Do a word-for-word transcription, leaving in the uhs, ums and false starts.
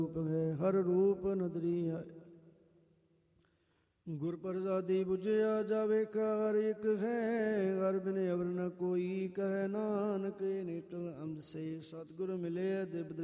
ਰੂਪ ਹੈ ਹਰ ਰੂਪ ਨਦਰੀ ਹੈ। ਗੁਰ ਪ੍ਰਸਾਦੀ ਬੁਝਿਆ ਜਾਵੇ ਹਰ ਇੱਕ ਹੈ, ਹਰ ਬਿਨ ਅਵਰ ਨ ਕੋਈ ਕਹਿ ਨਾਨਕ ਨਿਟਲ ਅੰਧ ਸੇ। ਸਤਿਗੁਰ ਮਿਲੇ ਦਿਵ